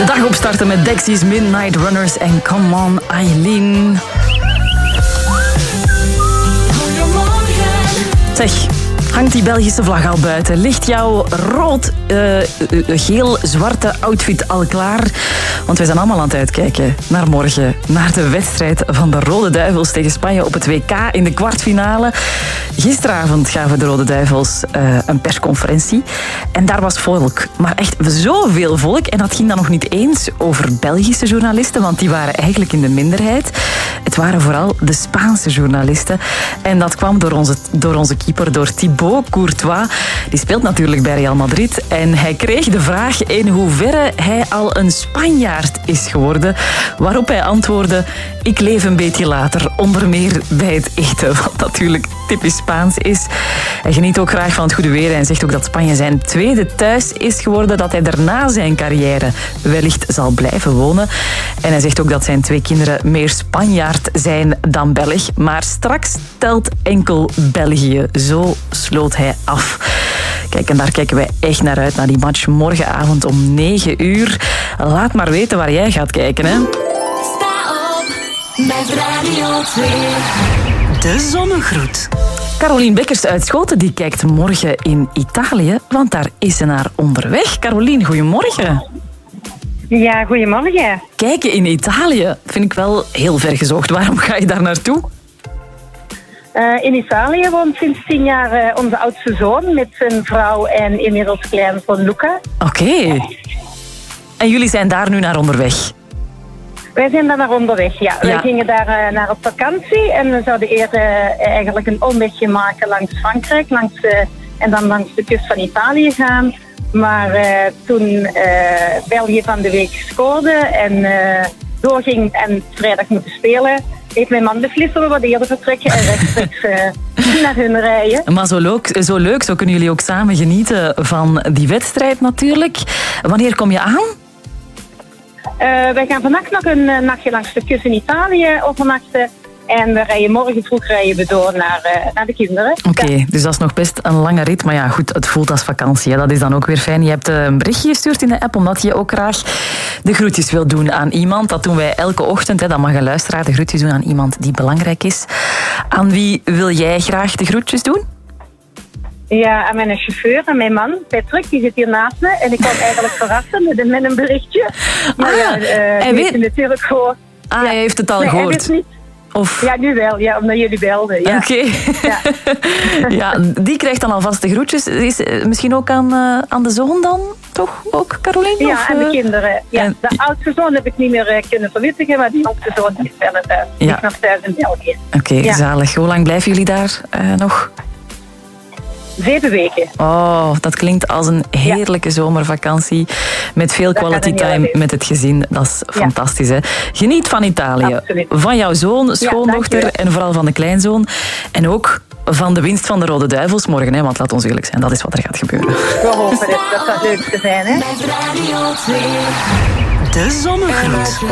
De dag opstarten met Dexys, Midnight Runners en Come On Eileen. Zeg, hangt die Belgische vlag al buiten? Ligt jouw geel-zwarte outfit al klaar? Want wij zijn allemaal aan het uitkijken naar morgen. Naar de wedstrijd van de Rode Duivels tegen Spanje op het WK in de kwartfinale. Gisteravond gaven de Rode Duivels een persconferentie. En daar was volk. Maar echt zoveel volk. En dat ging dan nog niet eens over Belgische journalisten, want die waren eigenlijk in de minderheid. Het waren vooral de Spaanse journalisten. En dat kwam door onze keeper, door Thibaut Courtois. Die speelt natuurlijk bij Real Madrid. En hij kreeg de vraag in hoeverre hij al een Spanjaard is geworden. Waarop hij antwoordde: ik leef een beetje later, onder meer bij het eten. Wat natuurlijk typisch Spaans is. Hij geniet ook graag van het goede weer en zegt ook dat Spanje zijn tweede thuis is geworden, dat hij daarna zijn carrière wellicht zal blijven wonen. En hij zegt ook dat zijn 2 kinderen meer Spanjaard zijn dan Belg. Maar straks telt enkel België. Zo sloot hij af. Kijk, en daar kijken wij echt naar uit, naar die match morgenavond om 9 uur. Laat maar weten waar jij gaat kijken, hè. Sta op met Radio 2. De zonnegroet. Carolien Bekkers uit Schoten die kijkt morgen in Italië, want daar is ze naar onderweg. Carolien, goedemorgen. Ja, goedemorgen. Kijken in Italië vind ik wel heel ver gezocht. Waarom ga je daar naartoe? In Italië woont sinds 10 jaar onze oudste zoon met zijn vrouw en inmiddels kleinzoon Luca. Oké. En jullie zijn daar nu naar onderweg? Wij zijn daar naar onderweg, ja. Wij gingen daar naar op vakantie en we zouden eerder eigenlijk een omwegje maken langs Frankrijk en dan langs de kust van Italië gaan. Maar toen België van de week scoorde en doorging en vrijdag moeten spelen, heeft mijn man beslist om wat eerder vertrekken en rechtstreeks naar hun rijden. Maar zo leuk, zo kunnen jullie ook samen genieten van die wedstrijd natuurlijk. Wanneer kom je aan? Wij gaan vannacht nog een nachtje langs de kust in Italië overnachten. En we rijden morgen vroeg door naar de kinderen. Oké, dus dat is nog best een lange rit. Maar ja, goed, het voelt als vakantie. Hè. Dat is dan ook weer fijn. Je hebt een berichtje gestuurd in de app, omdat je ook graag de groetjes wil doen aan iemand. Dat doen wij elke ochtend. Hè. Dan mag een luisteraar de groetjes doen aan iemand die belangrijk is. Aan wie wil jij graag de groetjes doen? Ja, aan mijn chauffeur, aan mijn man, Patrick, die zit hier naast me. En ik kwam eigenlijk verrassen met een berichtje. Maar hij weet natuurlijk gewoon. Hij heeft het al gehoord. Hij weet niet. Of... Ja, nu wel, ja, omdat jullie belden. Ja. Oké. Ja. Ja, die krijgt dan alvast de groetjes. Is misschien ook aan de zoon dan, toch ook, Carolien? Ja, of, aan de kinderen. Ja. En... De oudste zoon heb ik niet meer kunnen verwittigen, maar die oudste zoon is verder thuis. Die is nog thuis in België. Oké, zalig. Hoe lang blijven jullie daar nog? 7 weken. Oh, dat klinkt als een heerlijke zomervakantie. Met veel quality time met het gezin. Dat is fantastisch, hè? Geniet van Italië. Absoluut. Van jouw zoon, schoondochter en vooral van de kleinzoon. En ook van de winst van de Rode Duivels morgen, hè? Want laat ons eerlijk zijn, dat is wat er gaat gebeuren. We hopen dat dat het leukste zijn, hè? Met Radio 2. De zonnegroet.